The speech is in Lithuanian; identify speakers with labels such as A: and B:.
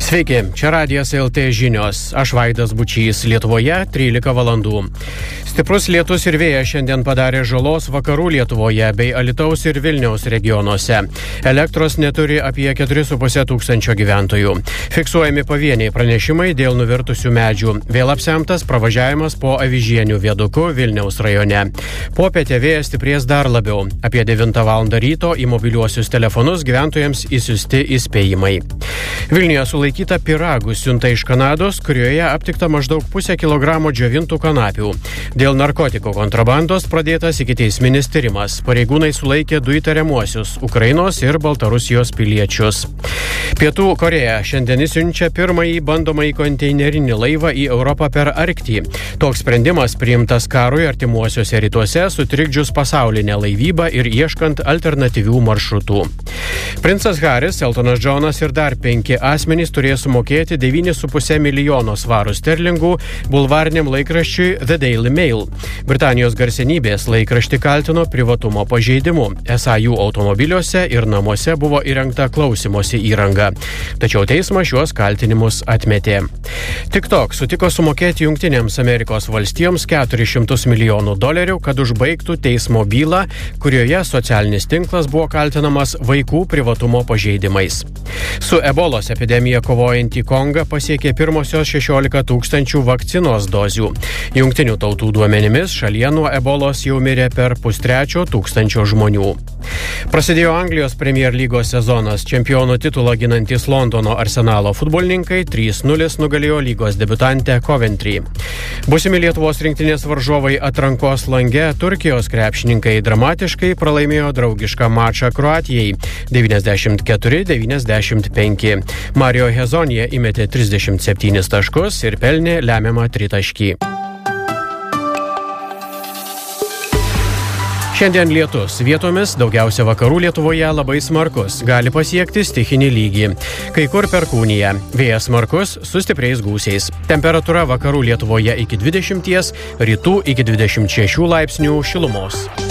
A: Sveiki, čia Radijas LT žinios. Aš Vaidas Bučys, Lietuvoje 13 valandų. Stiprus lietus ir vėjas šiandien padarė žalos vakarų Lietuvoje bei Alytaus ir Vilniaus regionuose. Elektros neturi apie 4,5 tūkstančio gyventojų. Fiksuojami pavieniai pranešimai dėl nuvirtusių medžių. Vėl apsemtas pravažiavimas po Avižienių viaduku Vilniaus rajone. Popietę vėjas stiprės dar labiau. Apie 9 val. Ryto į mobiliuosius telefonus gyventojams įsiųsti įspėjimai. Vilniuje sulaikyta pyragų siunta iš Kanados, kurioje aptikta maždaug 0,5 kilogramo džiovintų kanapių. Dėl narkotikų kontrabandos pradėtas ikiteisminis tyrimas. Pareigūnai sulaikė 2 įtariamuosius – Ukrainos ir Baltarusijos piliečius. Pietų Koreja šiandien siunčia pirmąjį bandomąjį konteinerinį laivą į Europą per Arktį. Toks sprendimas priimtas karui artimuosiuose rytuose, sutrikdžius pasaulinę laivybą ir ieškant alternatyvių maršrutų. Princas Haris, Eltonas Džonas ir dar 5 asmenys turės sumokėti 9,5 milijono svarų sterlingų bulvariniam laikraščiui The Daily Mail. Britanijos garsenybės laikraštį kaltino privatumo pažeidimu. Esą jų automobiliuose ir namuose buvo įrengta klausymosi įranga. Tačiau teismas šiuos kaltinimus atmetė. TikTok sutiko sumokėti Jungtinėms Amerikos valstijoms $400 milijonų, kad užbaigtų teismo bylą, kurioje socialinis tinklas buvo kaltinamas vaikų privatumo pažeidimais. Su ebolos epidemija kovojantį Kongą pasiekė pirmosios 16 tūkstančių vakcinos dozių. Jungtinių tautų duomenimis šalyje nuo ebolos jau mirė per 2,3 tūkstančio žmonių. Prasidėjo Anglijos Premier lygos sezonas. Čempionų titulą ginantys Londono Arsenalo futbolininkai 3-0 nugalėjo lygos debiutantę Coventry. Būsimi Lietuvos rinktinės varžovai atrankos lange Turkijos krepšininkai dramatiškai pralaimėjo draugišką mačą Kroatijai 94-95. Mario Hezonija įmetė 37 taškus ir pelnė lemiamą tritaškį. Šiandien lietus. Vietomis daugiausia vakarų Lietuvoje labai smarkus. Gali pasiekti stichinį lygį. Kai kur perkūnija. Vėjas smarkus su stipriais gūsiais. Temperatūra vakarų Lietuvoje iki 20, rytų iki 26 laipsnių šilumos.